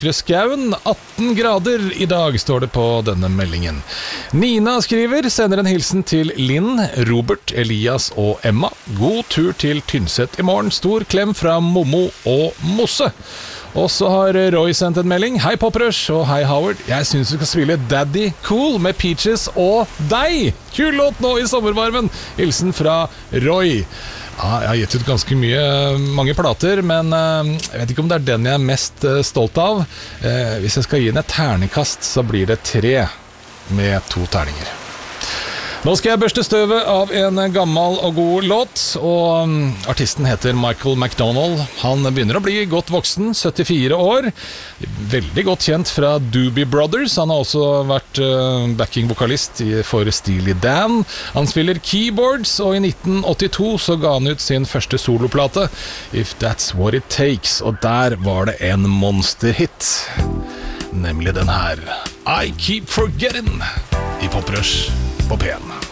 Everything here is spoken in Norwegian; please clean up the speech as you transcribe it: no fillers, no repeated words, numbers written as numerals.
vakre skauen. 18 grader i dag, står det på denne meldingen. Nina skriver, sender en hilsen til Linn, Robert, Elias og Emma. God tur til Tynset i morgen. Stor klem fra Momo og Mosse. Og så har Roy sendt en melding. Hei Poprush og hei Howard. Jeg synes du skal spille Daddy Cool med Peaches og deg. Kul låt nå i sommervarmen. Hilsen fra Roy. Ja, jeg har gitt ut ganske mange plater, men jeg vet ikke om det er den jeg er mest stolt av. Hvis jeg skal gi den et terningkast, så blir det 3 med 2 terninger. Nå skal jeg børste støvet av en gammel og god låt, og artisten heter Michael McDonald. Han begynner å bli godt voksen, 74 år, veldig godt kjent fra Doobie Brothers. Han har også vært backing-vokalist for Steely Dan. Han spiller keyboards, og i 1982 så ga han ut sin første soloplate, If That's What It Takes, og der var det en monsterhit, nemlig den her, I Keep Forgetting, i Poprush på P1.